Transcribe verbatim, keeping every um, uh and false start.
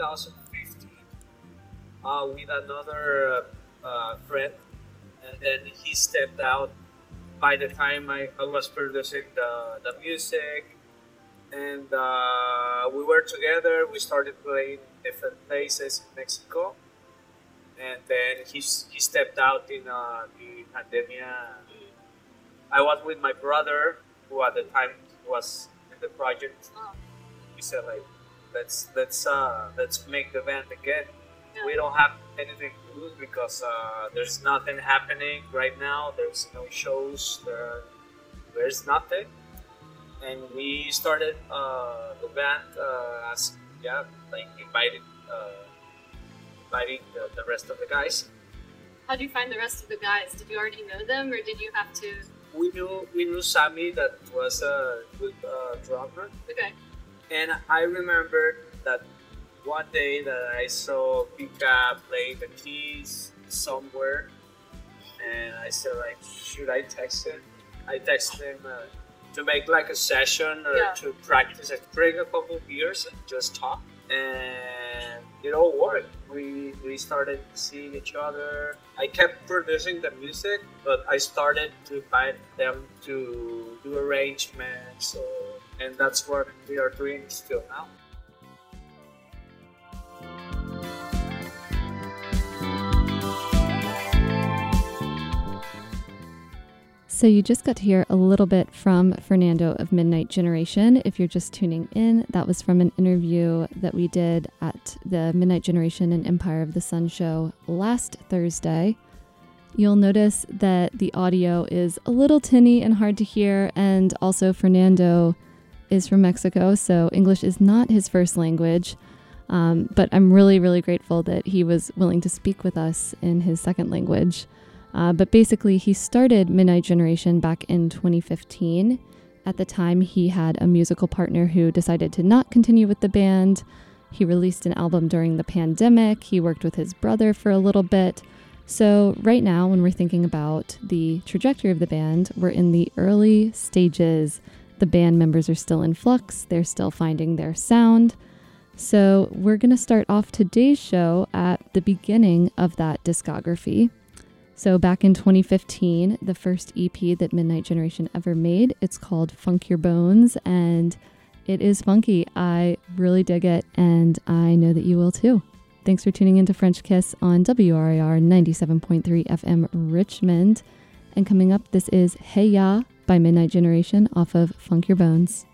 thousand fifteen uh, with another uh, uh, friend, and then he stepped out. By the time I, I was producing the, the music, and uh, we were together, we started playing different places in Mexico, and then he, s- he stepped out in uh, the pandemic. I was with my brother, who at the time was in the project. Oh, We said like, let's let's uh, let's make the band again. yeah. We don't have anything to lose because uh, there's nothing happening right now. There's no shows. There, there's nothing, and we started uh, the band uh, as yeah, like invited uh, inviting the, the rest of the guys. How did you find the rest of the guys? Did you already know them, or did you have to? We knew we knew Sammy, that was a good uh, drummer, Okay. and I remember that one day that I saw Pika play the keys somewhere, and I said like, should I text him? I texted him uh, to make like a session or Yeah. to practice. I bring a couple of beers and just talk, and it all worked. We we started seeing each other. I kept producing the music, but I started to invite them to do arrangements, so, and that's what we are doing still now. So you just got to hear a little bit from Fernando of Midnight Generation. If you're just tuning in, that was from an interview that we did at the Midnight Generation and Empire of the Sun show last Thursday. You'll notice that the audio is a little tinny and hard to hear, and also Fernando is from Mexico, so English is not his first language. Um, but I'm really, really grateful that he was willing to speak with us in his second language. Uh, but basically, he started Midnight Generation back in twenty fifteen. At the time, he had a musical partner who decided to not continue with the band. He released an album during the pandemic. He worked with his brother for a little bit. So right now, when we're thinking about the trajectory of the band, we're in the early stages. The band members are still in flux. They're still finding their sound. So we're going to start off today's show at the beginning of that discography. So back in twenty fifteen, the first E P that Midnight Generation ever made, it's called Funk Your Bones, and it is funky. I really dig it, and I know that you will too. Thanks for tuning into French Kiss on W R I R ninety-seven point three F M Richmond. And coming up, this is Hey Ya by Midnight Generation off of Funk Your Bones.